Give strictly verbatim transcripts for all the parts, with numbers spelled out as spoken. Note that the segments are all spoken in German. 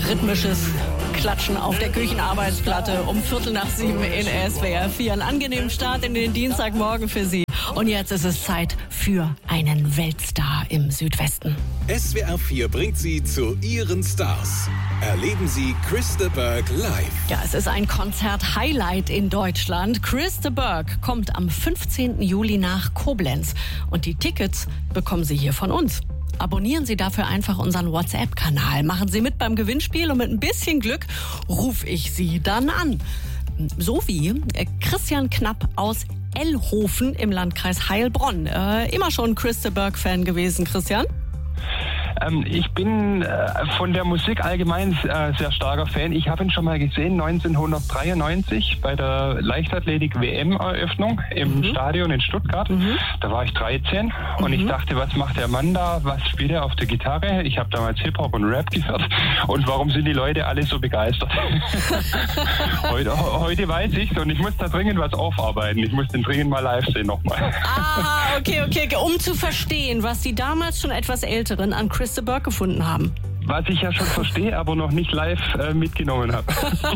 rhythmisches Klatschen auf der Küchenarbeitsplatte um Viertel nach sieben in S W R vier. Einen angenehmen Start in den Dienstagmorgen für Sie. Und jetzt ist es Zeit für einen Weltstar im Südwesten. S W R vier bringt Sie zu Ihren Stars. Erleben Sie Chris de Burgh live. Ja, es ist ein Konzert-Highlight in Deutschland. Chris de Burgh kommt am fünfzehnten Juli nach Koblenz. Und die Tickets bekommen Sie hier von uns. Abonnieren Sie dafür einfach unseren WhatsApp-Kanal. Machen Sie mit beim Gewinnspiel und mit ein bisschen Glück rufe ich Sie dann an. So wie Christian Knapp aus Ellhofen im Landkreis Heilbronn. Äh, immer schon Chris de Burgh-Fan gewesen, Christian? Ähm, ich bin äh, von der Musik allgemein äh, sehr starker Fan. Ich habe ihn schon mal gesehen, neunzehnhundertdreiundneunzig bei der Leichtathletik-W M-Eröffnung im mhm. Stadion in Stuttgart. Mhm. Da war ich dreizehn mhm. und ich dachte, was macht der Mann da? Was spielt er auf der Gitarre? Ich habe damals Hip-Hop und Rap gehört. Und warum sind die Leute alle so begeistert? heute, heute weiß ich's und ich muss da dringend was aufarbeiten. Ich muss den dringend mal live sehen nochmal. Ah, okay, okay. Um zu verstehen, was die damals schon etwas Älteren an Chris de Burgh gefunden haben. Was ich ja schon verstehe, aber noch nicht live äh, mitgenommen habe.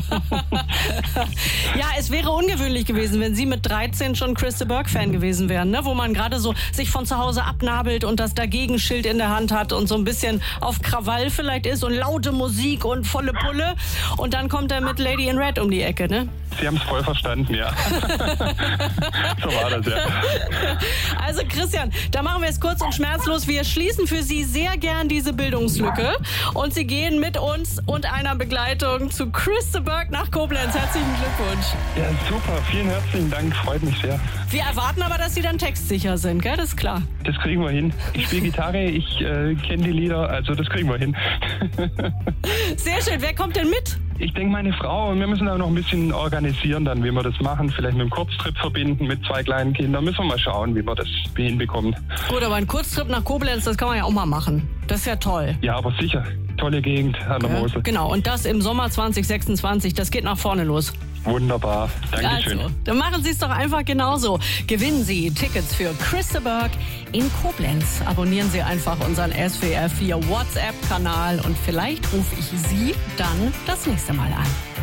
Ja, es wäre ungewöhnlich gewesen, wenn Sie mit dreizehn schon Chris de Burgh-Fan gewesen wären, ne? Wo man gerade so sich von zu Hause abnabelt und das Dagegenschild in der Hand hat und so ein bisschen auf Krawall vielleicht ist und laute Musik und volle Pulle. Und dann kommt er mit Lady in Red um die Ecke, ne? Sie haben es voll verstanden, ja. So war das, ja. Also Christian, da machen wir es kurz und schmerzlos. Wir schließen für Sie sehr gern diese Bildungslücke. Und Sie gehen mit uns und einer Begleitung zu Chris de Burgh nach Koblenz. Herzlichen Glückwunsch. Ja, super. Vielen herzlichen Dank. Freut mich sehr. Wir erwarten aber, dass Sie dann textsicher sind, gell? Das ist klar. Das kriegen wir hin. Ich spiele Gitarre, ich äh, kenne die Lieder, also das kriegen wir hin. Sehr schön. Wer kommt denn mit? Ich denke, meine Frau, und wir müssen auch noch ein bisschen organisieren, dann, wie wir das machen. Vielleicht mit einem Kurztrip verbinden mit zwei kleinen Kindern. Müssen wir mal schauen, wie wir das hinbekommen. Gut, aber ein Kurztrip nach Koblenz, das kann man ja auch mal machen. Das ist ja toll. Ja, aber sicher. Tolle Gegend an der ja, Mosel. Genau, und das im Sommer zwanzig sechsundzwanzig. Das geht nach vorne los. Wunderbar. Dankeschön. Also, dann machen Sie es doch einfach genauso. Gewinnen Sie Tickets für Chris de Burgh in Koblenz. Abonnieren Sie einfach unseren S W R vier WhatsApp-Kanal und vielleicht rufe ich Sie dann das nächste Mal an.